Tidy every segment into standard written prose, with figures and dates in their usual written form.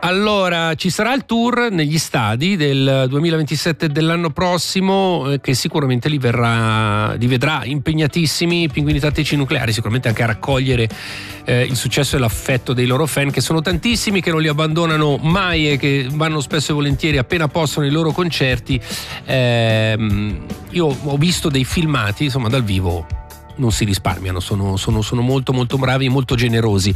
Allora, ci sarà il tour negli stadi del 2027 dell'anno prossimo, che sicuramente li vedrà impegnatissimi, Pinguini Tattici Nucleari, sicuramente anche a raccogliere il successo e l'affetto dei loro fan, che sono tantissimi, che non li abbandonano mai e che vanno spesso e volentieri appena possono ai loro concerti. Io ho visto dei filmati, insomma, dal vivo non si risparmiano, sono molto molto bravi e molto generosi.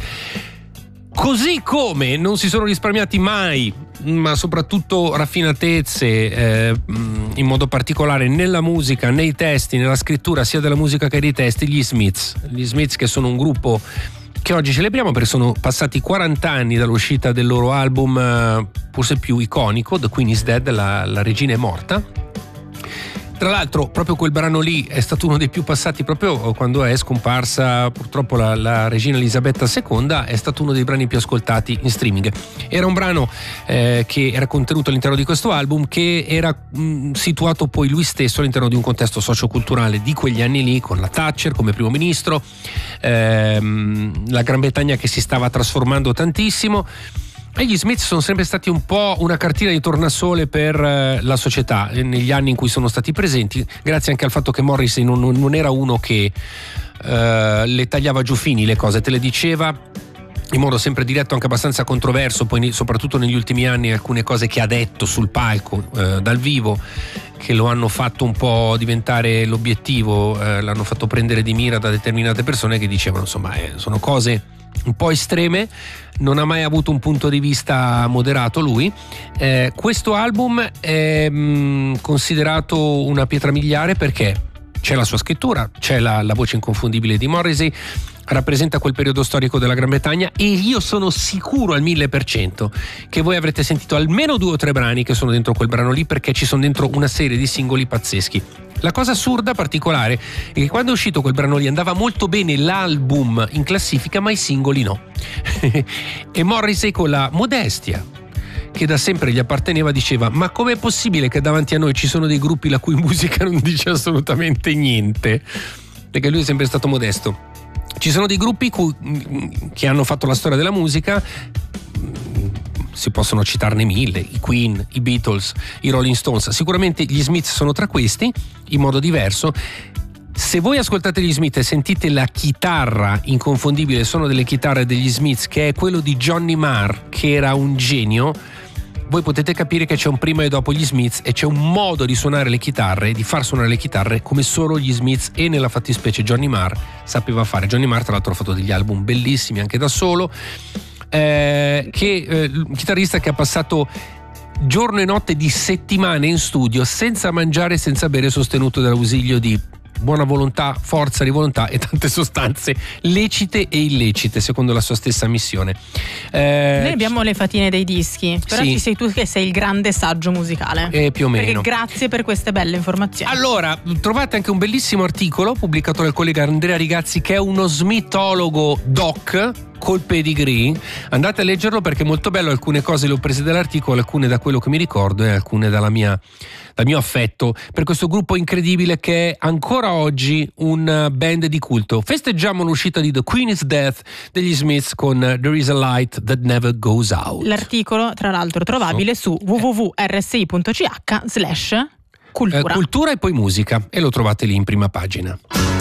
Così come non si sono risparmiati mai, ma soprattutto raffinatezze, in modo particolare nella musica, nei testi, nella scrittura sia della musica che dei testi, gli Smiths, che sono un gruppo che oggi celebriamo perché sono passati 40 anni dall'uscita del loro album forse più iconico, The Queen is Dead, la regina è morta. Tra l'altro proprio quel brano lì è stato uno dei più passati, proprio quando è scomparsa purtroppo la regina Elisabetta II, è stato uno dei brani più ascoltati in streaming. Era un brano che era contenuto all'interno di questo album, che era situato poi lui stesso all'interno di un contesto socioculturale di quegli anni lì, con la Thatcher come primo ministro, la Gran Bretagna che si stava trasformando tantissimo. E gli Smith sono sempre stati un po' una cartina di tornasole per la società negli anni in cui sono stati presenti, grazie anche al fatto che Morrissey non era uno che le tagliava giù fini le cose, te le diceva in modo sempre diretto, anche abbastanza controverso, poi soprattutto negli ultimi anni alcune cose che ha detto sul palco dal vivo, che lo hanno fatto un po' diventare l'obiettivo, l'hanno fatto prendere di mira da determinate persone che dicevano insomma sono cose un po' estreme. Non ha mai avuto un punto di vista moderato lui. Questo album è considerato una pietra miliare perché c'è la sua scrittura, c'è la voce inconfondibile di Morrissey, rappresenta quel periodo storico della Gran Bretagna, e io sono sicuro al 1000% che voi avrete sentito almeno 2 o 3 brani che sono dentro quel brano lì, perché ci sono dentro una serie di singoli pazzeschi. La cosa assurda, particolare, è che quando è uscito quel brano lì andava molto bene l'album in classifica, ma i singoli no. E Morrissey, con la modestia che da sempre gli apparteneva, diceva: ma com'è possibile che davanti a noi ci sono dei gruppi la cui musica non dice assolutamente niente? Perché lui è sempre stato modesto. Ci sono dei gruppi che hanno fatto la storia della musica, si possono citarne 1000, i Queen, i Beatles, i Rolling Stones, sicuramente gli Smith sono tra questi, in modo diverso. Se voi ascoltate gli Smith e sentite la chitarra inconfondibile, il suono delle chitarre degli Smith, che è quello di Johnny Marr, che era un genio, voi potete capire che c'è un prima e dopo gli Smiths, e c'è un modo di suonare le chitarre, di far suonare le chitarre come solo gli Smiths, e nella fattispecie Johnny Marr sapeva fare. Johnny Marr tra l'altro ha fatto degli album bellissimi anche da solo, un chitarrista che ha passato giorno e notte di settimane in studio senza mangiare e senza bere, sostenuto dall'ausilio di buona volontà, forza di volontà e tante sostanze lecite e illecite, secondo la sua stessa missione. Noi abbiamo le fatine dei dischi, però sì, ci sei tu che sei il grande saggio musicale. Più o meno. Perché grazie per queste belle informazioni. Allora, trovate anche un bellissimo articolo pubblicato dal collega Andrea Rigazzi, che è uno smitologo doc col pedigree. Andate a leggerlo perché è molto bello. Alcune cose le ho prese dall'articolo, alcune da quello che mi ricordo e alcune dal mio affetto per questo gruppo incredibile che è ancora oggi un band di culto. Festeggiamo l'uscita di The Queen is Death degli Smiths con There is a Light That Never Goes Out. L'articolo, tra l'altro, trovabile su www.rsi.ch/cultura. Cultura e poi musica, e lo trovate lì in prima pagina.